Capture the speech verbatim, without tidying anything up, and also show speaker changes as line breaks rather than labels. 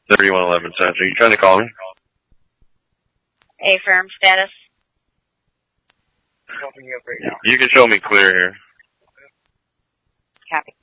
thirty-one eleven Central. You trying to call me?
A firm status.
You can show me clear here.
Copy.